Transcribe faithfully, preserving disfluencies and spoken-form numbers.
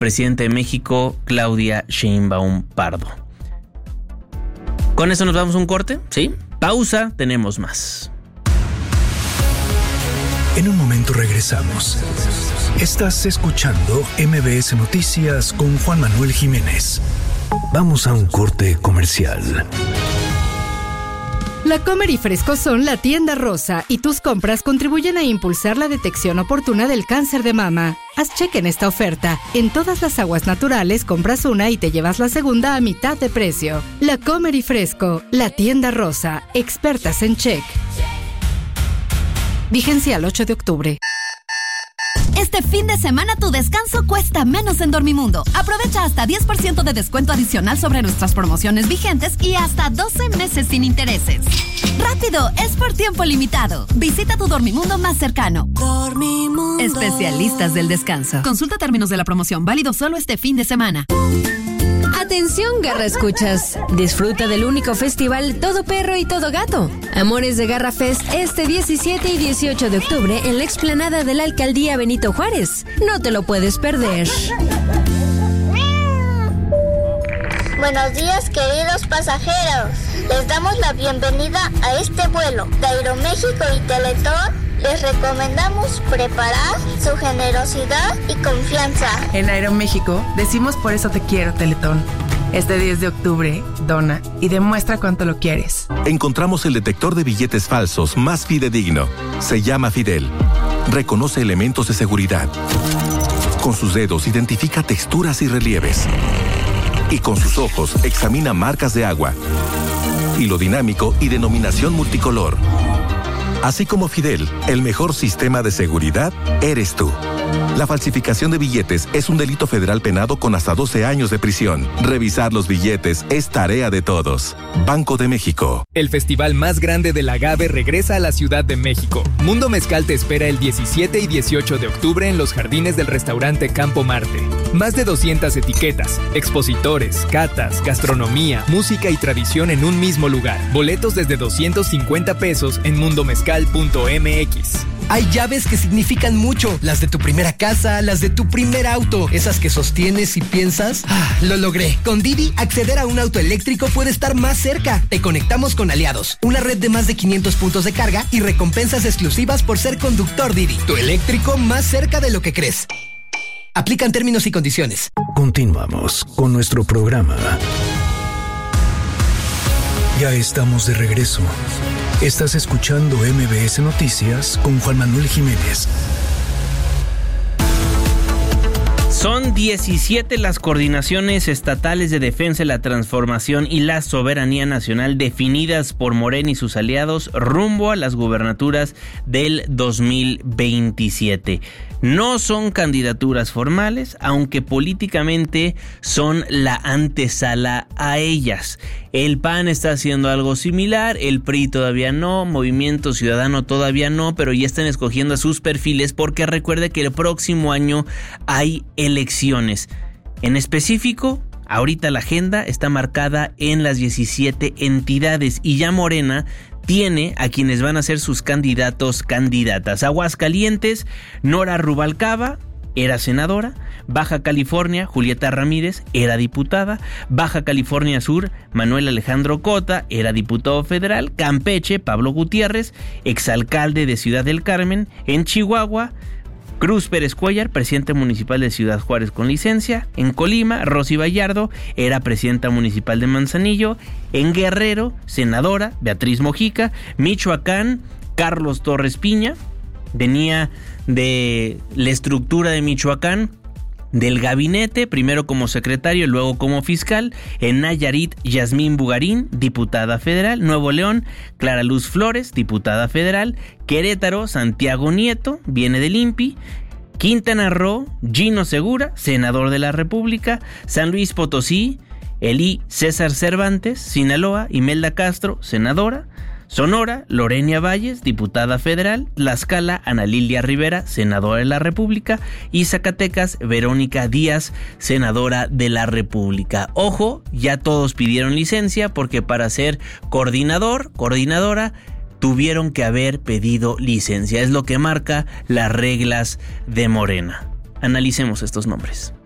presidenta de México, Claudia Sheinbaum Pardo. Con eso nos vamos a un corte, ¿sí? Pausa, tenemos más. En un momento regresamos. Estás escuchando M B S Noticias con Juan Manuel Jiménez. Vamos a un corte comercial. La Comer y Fresco son la tienda rosa y tus compras contribuyen a impulsar la detección oportuna del cáncer de mama. Haz cheque en esta oferta. En todas las aguas naturales compras una y te llevas la segunda a mitad de precio. La Comer y Fresco, la tienda rosa, expertas en check. Vigencia al ocho de octubre. Este fin de semana tu descanso cuesta menos en Dormimundo. Aprovecha hasta diez por ciento de descuento adicional sobre nuestras promociones vigentes y hasta doce meses sin intereses. ¡Rápido! Es por tiempo limitado. Visita tu Dormimundo más cercano. Dormimundo. Especialistas del descanso. Consulta términos de la promoción. Válido solo este fin de semana. Atención, Garra Escuchas. Disfruta del único festival Todo Perro y Todo Gato. Amores de Garra Fest este diecisiete y dieciocho de octubre en la explanada de la Alcaldía Benito Juárez. No te lo puedes perder. Buenos días, queridos pasajeros. Les damos la bienvenida a este vuelo de Aeroméxico y Teletón. Les recomendamos preparar su generosidad y confianza. En Aeroméxico decimos por eso te quiero, Teletón. Este diez de octubre, dona y demuestra cuánto lo quieres. Encontramos el detector de billetes falsos más fidedigno. Se llama Fidel. Reconoce elementos de seguridad. Con sus dedos identifica texturas y relieves. Y con sus ojos examina marcas de agua, hilo dinámico y denominación multicolor. Así como Fidel, el mejor sistema de seguridad eres tú. La falsificación de billetes es un delito federal penado con hasta doce años de prisión. Revisar los billetes es tarea de todos. Banco de México. El festival más grande del agave regresa a la Ciudad de México. Mundo Mezcal te espera el diecisiete y dieciocho de octubre en los jardines del restaurante Campo Marte. Más de doscientas etiquetas, expositores, catas, gastronomía, música y tradición en un mismo lugar. Boletos desde doscientos cincuenta pesos en mundo mezcal punto m x. Hay llaves que significan mucho. Las de tu primera casa, las de tu primer auto. Esas que sostienes y piensas, ah, lo logré. Con Didi, acceder a un auto eléctrico puede estar más cerca. Te conectamos con Aliados, una red de más de quinientos puntos de carga y recompensas exclusivas por ser conductor Didi. Tu eléctrico más cerca de lo que crees. Aplican términos y condiciones. Continuamos con nuestro programa. Ya estamos de regreso. Estás escuchando M B S Noticias con Juan Manuel Jiménez. Son diecisiete las coordinaciones estatales de defensa, la transformación y la soberanía nacional definidas por Morena y sus aliados rumbo a las gubernaturas del dos mil veintisiete. No son candidaturas formales, aunque políticamente son la antesala a ellas. El P A N está haciendo algo similar, el P R I todavía no, Movimiento Ciudadano todavía no, pero ya están escogiendo a sus perfiles porque recuerde que el próximo año hay elecciones. En específico, ahorita la agenda está marcada en las diecisiete entidades y ya Morena tiene a quienes van a ser sus candidatos, candidatas. Aguascalientes, Nora Rubalcaba era senadora. Baja California, Julieta Ramírez era diputada. Baja California Sur, Manuel Alejandro Cota era diputado federal. Campeche, Pablo Gutiérrez, exalcalde de Ciudad del Carmen. En Chihuahua, Cruz Pérez Cuellar, presidente municipal de Ciudad Juárez con licencia. En Colima, Rosy Vallardo era presidenta municipal de Manzanillo. En Guerrero, senadora Beatriz Mojica. Michoacán, Carlos Torres Piña, venía de la estructura de Michoacán, del gabinete, primero como secretario y luego como fiscal. En Nayarit, Yasmín Bugarín, diputada federal. Nuevo León, Clara Luz Flores, diputada federal. Querétaro, Santiago Nieto, viene del I N P I. Quintana Roo, Gino Segura, senador de la República. San Luis Potosí, Elí César Cervantes. Sinaloa, Imelda Castro, senadora. Sonora, Lorenia Valles, diputada federal. Tlaxcala, Ana Lilia Rivera, senadora de la República. Y Zacatecas, Verónica Díaz, senadora de la República. Ojo, ya todos pidieron licencia porque para ser coordinador, coordinadora, tuvieron que haber pedido licencia. Es lo que marca las reglas de Morena. Analicemos estos nombres.